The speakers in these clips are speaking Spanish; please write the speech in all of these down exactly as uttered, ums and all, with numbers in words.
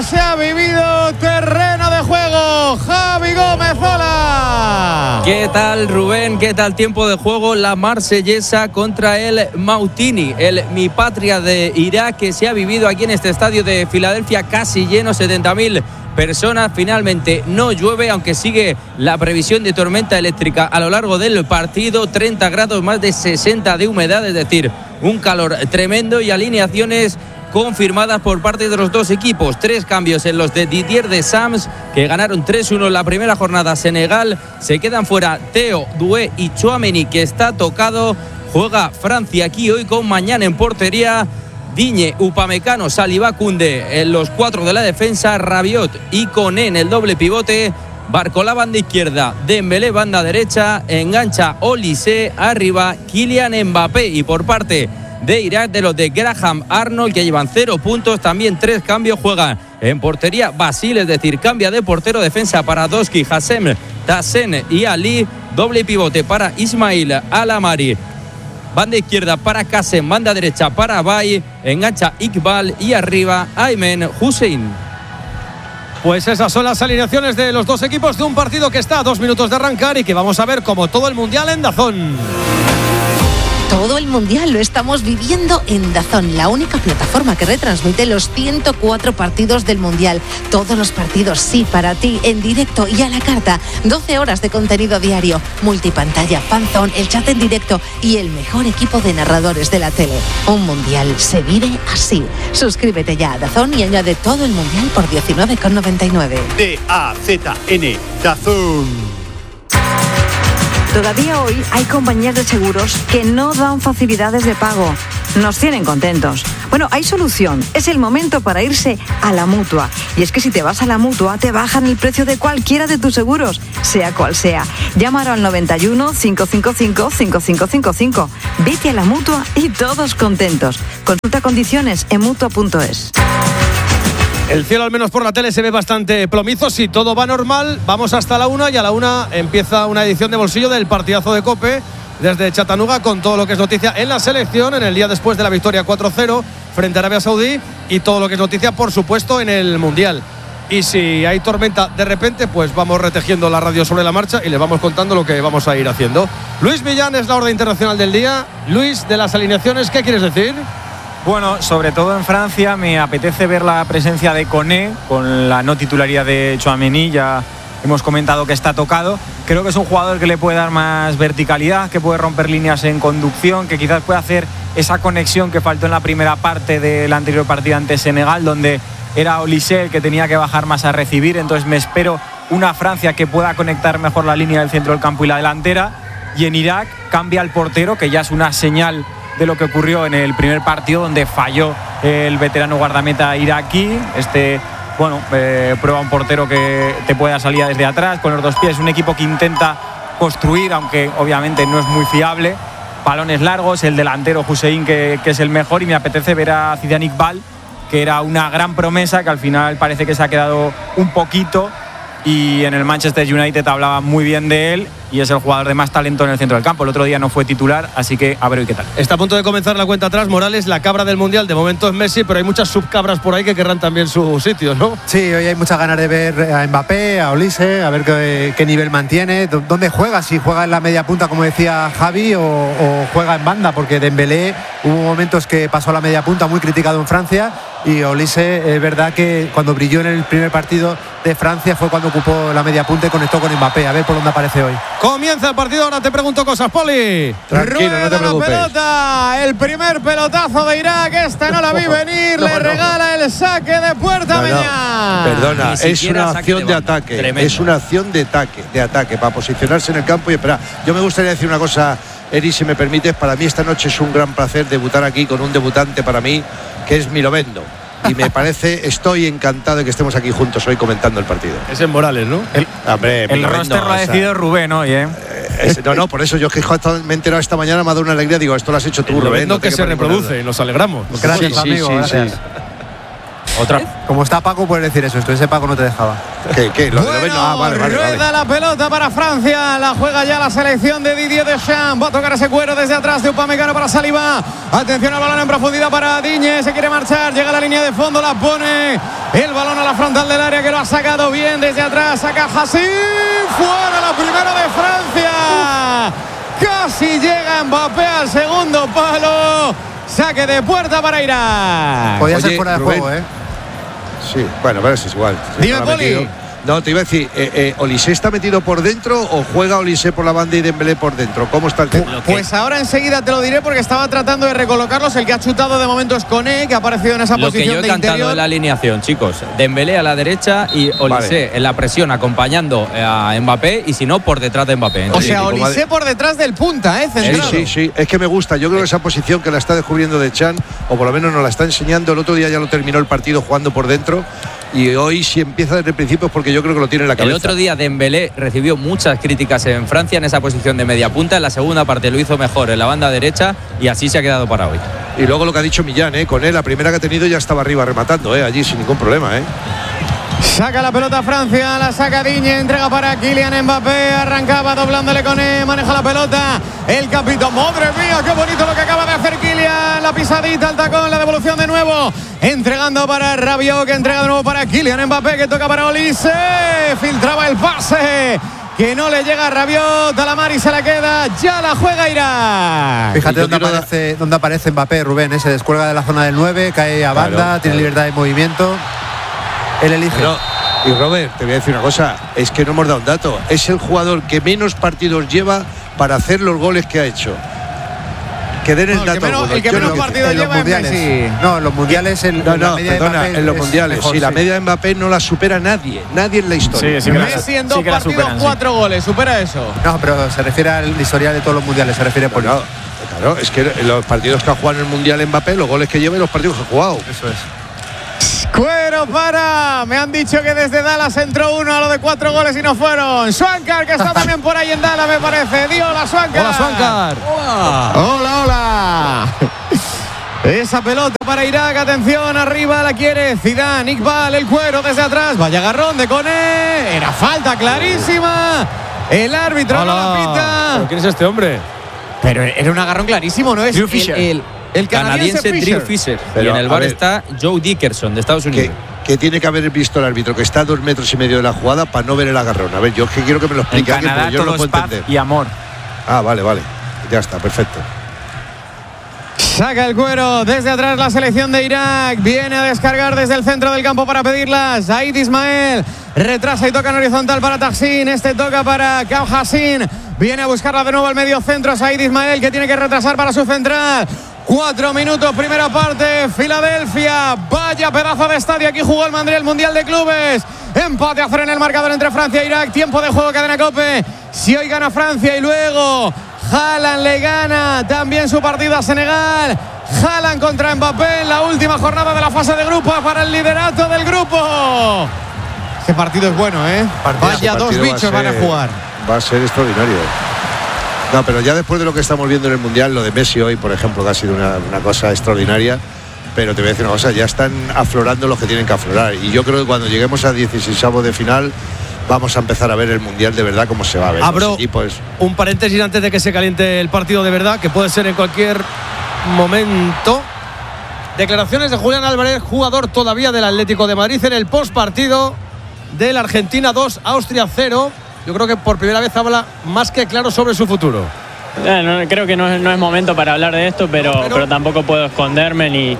se ha vivido terreno de juego. Javi Gómez, hola. ¿Qué tal, Rubén? ¿Qué tal tiempo de juego? La marsellesa contra el Mautini, el Mi Patria de Irak, que se ha vivido aquí en este estadio de Filadelfia, casi lleno, setenta mil personas. Finalmente no llueve, aunque sigue la previsión de tormenta eléctrica a lo largo del partido. Treinta grados, más de sesenta de humedad, es decir, un calor tremendo, y alineaciones confirmadas por parte de los dos equipos. Tres cambios en los de Didier Deschamps, que ganaron tres uno en la primera jornada. Senegal, se quedan fuera Theo, Doué y Tchouaméni, que está tocado. Juega Francia aquí hoy con Mañana en portería. Digne, Upamecano, Saliba, Koundé en los cuatro de la defensa. Rabiot y Koné en el doble pivote. Barcola banda izquierda, Dembélé banda derecha, engancha Olise, arriba Kylian Mbappé. Y por parte de Irak, de los de Graham Arnold, que llevan cero puntos, también tres cambios. Juegan en portería Basil, es decir, cambia de portero. Defensa para Doski, Hassem, Tassen y Ali. Doble pivote para Ismail Alamari. Banda izquierda para Kassem, banda derecha para Bay, engancha Iqbal y arriba Aymen Hussein. Pues esas son las alineaciones de los dos equipos de un partido que está a dos minutos de arrancar y que vamos a ver como todo el Mundial en DAZN. Todo el Mundial lo estamos viviendo en DAZN, la única plataforma que retransmite los ciento cuatro partidos del Mundial. Todos los partidos, sí, para ti, en directo y a la carta. doce horas de contenido diario, multipantalla, fanzone, el chat en directo y el mejor equipo de narradores de la tele. Un Mundial se vive así. Suscríbete ya a DAZN y añade todo el Mundial por diecinueve con noventa y nueve. D A Z N, DAZN. Todavía hoy hay compañías de seguros que no dan facilidades de pago. Nos tienen contentos. Bueno, hay solución. Es el momento para irse a la Mutua. Y es que si te vas a la Mutua, te bajan el precio de cualquiera de tus seguros, sea cual sea. Llámalo al noventa y uno, cinco cinco cinco, cinco cinco cinco cinco. Vete a la Mutua y todos contentos. Consulta condiciones en mutua punto es. El cielo, al menos por la tele, se ve bastante plomizo. Si todo va normal, vamos hasta la una, y a la una empieza una edición de bolsillo del partidazo de COPE desde Chattanooga, con todo lo que es noticia en la selección en el día después de la victoria cuatro cero frente a Arabia Saudí, y todo lo que es noticia, por supuesto, en el Mundial. Y si hay tormenta de repente, pues vamos retejiendo la radio sobre la marcha y les vamos contando lo que vamos a ir haciendo. Luis Millán es la orden internacional del día. Luis, de las alineaciones, ¿qué quieres decir? Bueno, sobre todo en Francia me apetece ver la presencia de Koné con la no titularidad de Tchouaméni. Ya hemos comentado que está tocado. Creo que es un jugador que le puede dar más verticalidad, que puede romper líneas en conducción, que quizás pueda hacer esa conexión que faltó en la primera parte del anterior partido ante Senegal, donde era Olise el que tenía que bajar más a recibir. Entonces me espero una Francia que pueda conectar mejor la línea del centro del campo y la delantera. Y en Irak cambia el portero, que ya es una señal de lo que ocurrió en el primer partido, donde falló el veterano guardameta iraquí. Este, bueno, eh, prueba un portero que te pueda salir desde atrás con los dos pies. Un equipo que intenta construir, aunque obviamente no es muy fiable. Balones largos, el delantero Hussein, que, que es el mejor, y me apetece ver a Zidane Iqbal, que era una gran promesa, que al final parece que se ha quedado un poquito. Y en el Manchester United hablaba muy bien de él, y es el jugador de más talento en el centro del campo. El otro día no fue titular, así que a ver hoy qué tal. Está a punto de comenzar la cuenta atrás. Morales, la cabra del Mundial, de momento es Messi, pero hay muchas subcabras por ahí que querrán también su sitio, ¿no? Sí, hoy hay muchas ganas de ver a Mbappé, a Olise, a ver qué, qué nivel mantiene, dónde juega, si juega en la media punta, como decía Javi, o, o juega en banda, porque Dembélé hubo momentos que pasó a la media punta, muy criticado en Francia, y Olise, es verdad que cuando brilló en el primer partido de Francia fue cuando ocupó la media punta y conectó con Mbappé. A ver por dónde aparece hoy. Comienza el partido, ahora te pregunto cosas, Poli. Tranquilo, no te preocupes. La pelota, el primer pelotazo de Irak, esta no la vi venir, no, le no. regala el saque de puerta. No, no. Perdona, es una acción de, de ataque, Tremendo. es una acción de ataque, de ataque, para posicionarse en el campo y esperar. Yo me gustaría decir una cosa, Eri, si me permites. Para mí esta noche es un gran placer debutar aquí con un debutante para mí, que es Milovendo. Y me parece, estoy encantado de que estemos aquí juntos hoy comentando el partido. Es en Morales, ¿no? El, Hombre, el roster lo ha decidido Rubén hoy, ¿eh? Es, no, no, por eso yo que me he enterado esta mañana, me ha dado una alegría. Digo, esto lo has hecho tú, Rubén. No, que se reproduce, nos alegramos. Gracias, sí, amigo, sí, gracias. Sí. Otra. Como está Paco, puedes decir eso. Esto ese Paco no te dejaba. ¿Qué? ¿Qué? Lo bueno, de lo ah, vale, vale, rueda vale. la pelota para Francia. La juega ya la selección de Didier Deschamps. Va a tocar ese cuero desde atrás de Upamecano para Saliba. Atención al balón en profundidad para Digne. Se quiere marchar. Llega a la línea de fondo. La pone el balón a la frontal del área que lo ha sacado bien desde atrás. Saca Hassim. Fuera la primera de Francia. Casi llega Mbappé al segundo palo. Saque de puerta para Irak. Podía Oye, ser fuera de Rubén. juego, ¿eh? Sí, bueno, pero es igual. Dime, No, Poli. No, te iba a decir, eh, eh, ¿Olise está metido por dentro o juega Olise por la banda y Dembélé por dentro? ¿Cómo está el tema? Pues ahora enseguida te lo diré porque estaba tratando de recolocarlos. El que ha chutado de momento es Koné, que ha aparecido en esa Lo que posición yo he de cantado interior. en la alineación, chicos. Dembélé a la derecha y Olise Vale. en la presión acompañando a Mbappé y si no por detrás de Mbappé. O Entonces, sea, como Olise de- por detrás del punta, ¿eh? Sí, Centrado. sí, sí, es que me gusta. Yo creo que esa posición que la está descubriendo de Chan, o por lo menos nos la está enseñando. El otro día ya lo terminó el partido jugando por dentro. Y hoy, si empieza desde el principio, es porque yo creo que lo tiene en la cabeza. el otro día Dembélé recibió muchas críticas en Francia en esa posición de media punta. En la segunda parte lo hizo mejor en la banda derecha y así se ha quedado para hoy. Y luego lo que ha dicho Millán, ¿eh? Con él, la primera que ha tenido ya estaba arriba rematando, ¿eh? Allí sin ningún problema, ¿eh? Saca la pelota Francia, la saca Digne, entrega para Kylian Mbappé, arrancaba doblándole con él, maneja la pelota, el capitán, madre mía, qué bonito lo que acaba de hacer Kylian, la pisadita, el tacón, la devolución de nuevo, entregando para Rabiot, que entrega de nuevo para Kylian Mbappé, que toca para Olise, filtraba el pase, que no le llega a Rabiot, a la mar y se la queda, ya la juega Irak. Fíjate yo dónde quiero aparece, dónde aparece Mbappé, Rubén. ¿eh? Se descuelga de la zona del nueve, cae a Claro, banda, claro. tiene libertad de movimiento. Él elige. No, y Robert, te voy a decir una cosa, es que no hemos dado un dato. Es el jugador que menos partidos lleva para hacer los goles que ha hecho. Que den el No, el que dato. menos- alguno. el que Yo menos no- partidos en los lleva es mundiales. Messi. No, en los mundiales el, No, la no, media de perdona, Mbappé en los es mundiales. mejor, sí, la sí. media de Mbappé no la supera nadie. Nadie en la historia. Sí, sí que la- Messi en sí dos que la partidos, superan, sí. cuatro goles, supera eso. No, pero se refiere al historial de todos los mundiales, se refiere por Bueno, claro, es que los partidos que ha jugado en el Mundial Mbappé, los goles que lleva y los partidos que ha jugado. Eso es. Cuero para. Me han dicho que desde Dallas entró uno a lo de cuatro goles y no fueron. Swankar, que está también por ahí en Dallas, me parece. Dio la Swankar. Hola, Swankar. Hola, hola. Esa pelota para Irak, atención, arriba la quiere Zidane, Iqbal, el cuero desde atrás, vaya agarrón de Koné, era falta clarísima, el árbitro no la pita. ¿Pero quién es este hombre? Pero era un agarrón clarísimo, ¿no es? Drew El- Fisher. El, el Canadiense canadiense Drew Fisher. Fisher. Pero, y en el a bar ver. está Joe Dickerson de Estados Que, Unidos. que tiene que haber visto el árbitro que está a dos metros y medio de la jugada para no ver el agarrón. A ver, yo es que quiero que me lo En explique alguien, Canadá porque yo no todo lo es puedo paz entender. y amor. Ah, vale, vale. Ya está, perfecto. Saca el cuero desde atrás la selección de Irak. Viene a descargar desde el centro del campo para pedirlas. Zaid Ismael retrasa y toca en horizontal para Tahsin. Este toca para Kao Hassin. Viene a buscarla de nuevo al medio centro. Zaid Ismael, que tiene que retrasar para su central. Cuatro minutos, primera parte. Filadelfia. Vaya pedazo de estadio. Aquí jugó el Madrid el Mundial de Clubes. Empate a cero en el marcador entre Francia e Irak. Tiempo de juego, cadena COPE. Si hoy gana Francia y luego Haaland le gana también su partido a Senegal. Haaland contra Mbappé en la última jornada de la fase de grupos para el liderato del grupo. Este partido es bueno, ¿eh? Partido, Vaya ese dos partido va bichos a van a ser- jugar. Va a ser extraordinario. No, pero ya después de lo que estamos viendo en el Mundial, lo de Messi hoy, por ejemplo, que ha sido una, una cosa extraordinaria. Pero te voy a decir una cosa, ya están aflorando los que tienen que aflorar. Y yo creo que cuando lleguemos a dieciseisavos de final, vamos a empezar a ver el Mundial de verdad como se va a ver. Abro Los equipos. un paréntesis antes de que se caliente el partido de verdad, que puede ser en cualquier momento. Declaraciones de Julián Álvarez, jugador todavía del Atlético de Madrid, en el postpartido del Argentina dos, Austria cero. Yo creo que por primera vez habla más que claro sobre su futuro. Eh, no, creo que no es, no es momento para hablar de esto, pero, pero- pero tampoco puedo esconderme ni,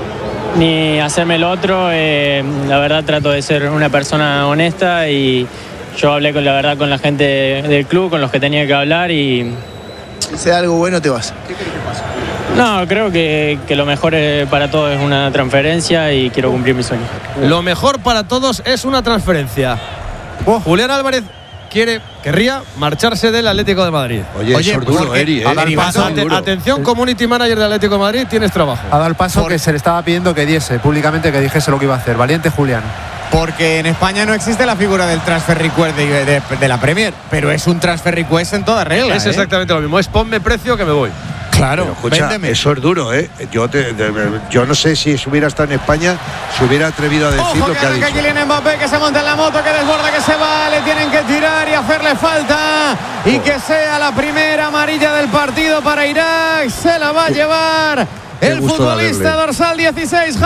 ni hacerme el otro. Eh, la verdad trato de ser una persona honesta y yo hablé con la verdad con la gente del club, con los que tenía que hablar y Si sea algo bueno, te vas. no, creo que, que lo mejor eh, para todos es una transferencia y quiero cumplir mi sueño. Lo mejor para todos es una transferencia. Julián Álvarez quiere, querría marcharse del Atlético de Madrid. Oye, eso es duro, porque- Eri, eh. a dar Eri, paso, eso es duro. atención, community manager del Atlético de Madrid, tienes trabajo. Ha dado el paso Por- que se le estaba pidiendo que diese públicamente, que dijese lo que iba a hacer. Valiente Julián. Porque en España no existe la figura del transfer request de, de- de la Premier, pero es un transfer request en toda regla. Es ¿eh? exactamente lo mismo. Es ponme precio que me voy. Claro, pero, escucha, véndeme. Eso es duro, ¿eh? Yo, te, de, yo no sé si se hubiera estado en España, se hubiera atrevido a decir Ojo lo que que ha arranca dicho. Kylian Mbappé, que se monta en la moto, que desborda, que se va, le tienen que tirar y hacerle falta. Y que sea la primera amarilla del partido para Irak. Se la va a llevar el futbolista dorsal dieciséis,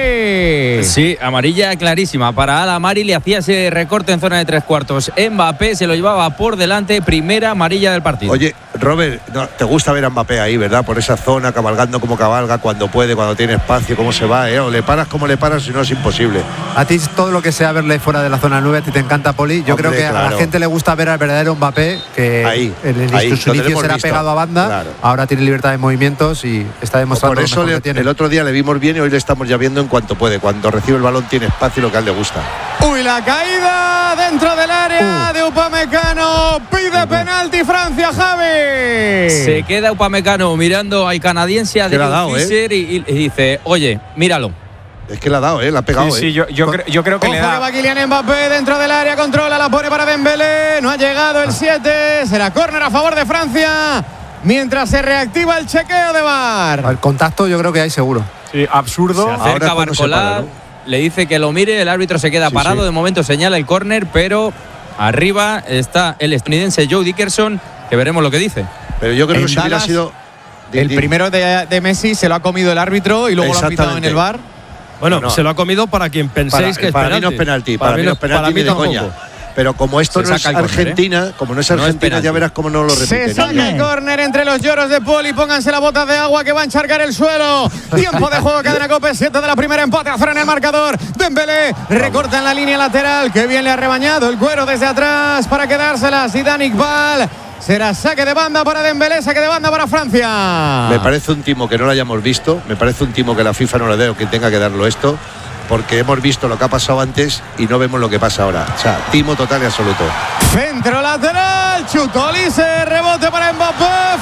Javi. Sí, amarilla clarísima. Para Al-Amari le hacía ese recorte en zona de tres cuartos. Mbappé se lo llevaba por delante, primera amarilla del partido. Oye, Robert, no, te gusta ver a Mbappé ahí, ¿verdad? Por esa zona, cabalgando como cabalga, cuando puede, cuando tiene espacio, cómo se va, ¿eh? O le paras como le paras, si no es imposible. A ti todo lo que sea verle fuera de la zona nueve, a ti te encanta, Poli. Yo Hombre, creo que claro. a la gente le gusta ver al verdadero Mbappé, que ahí, en el ahí, sus lo inicios tenemos era visto. pegado a banda, Claro. ahora tiene libertad de movimientos y está demostrando Por lo eso mejor le, que tiene. el otro día le vimos bien y hoy le estamos ya viendo en cuanto puede. Cuando recibe el balón tiene espacio y lo que a él le gusta. Uy, la caída dentro del área uh. de Upamecano. Pide uh. penalti Francia, Javi. Se queda Upamecano mirando al canadiense, a David Fischer, ¿eh? y, y dice, oye, míralo. Es que le ha dado, ¿eh? Le ha pegado, sí, ¿eh? Sí, yo, yo, cre yo creo que Ojo le da. Que va Kylian Mbappé dentro del área, controla, la pone para Dembélé. No ha llegado el siete. Será córner a favor de Francia. Mientras se reactiva el chequeo de V A R. El contacto yo creo que hay seguro. Sí, absurdo. Se acerca Barcola, ¿no? Le dice que lo mire, el árbitro se queda sí, parado, sí. De momento señala el córner, pero arriba está el estadounidense Joe Dickerson, que veremos lo que dice. Pero yo creo en que si hubiera sido... El primero de, de Messi se lo ha comido el árbitro y luego lo ha pitado en el V A R. Bueno, no, no. se lo ha comido para quien penséis para, que es para penalti. Mí no es penalti. Para, para mí no es penalti ni de coña. Pero como esto no es Argentina, corner, ¿eh? como no es Argentina, no es ya verás cómo no lo repiten. Se saca el córner entre los lloros de Poli. Pónganse las botas de agua que va a encharcar el suelo. Tiempo de juego, cadena Cope, siete de la primera, empate a cero en el marcador. Dembélé recorta en la línea lateral. Que bien le ha rebañado el cuero desde atrás para quedársela. Zidane Iqbal. Será saque de banda para Dembélé, saque de banda para Francia. Me parece un timo que no lo hayamos visto. Me parece un timo que la FIFA no le dé o que tenga que darlo esto. Porque hemos visto lo que ha pasado antes y no vemos lo que pasa ahora. O sea, timo total y absoluto. Centro lateral, chutó Olise, rebote para Mbappé,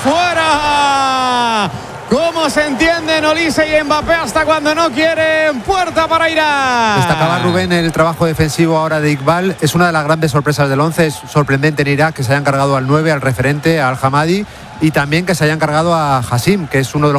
fuera. ¿Cómo se entienden Olise y Mbappé hasta cuando no quieren? Puerta para Irak. Destacaba Rubén el trabajo defensivo ahora de Iqbal. Es una de las grandes sorpresas del once. Es sorprendente en Irak que se hayan cargado al nueve, al referente, al Hamadi, y también que se hayan cargado a Hassim, que es uno de los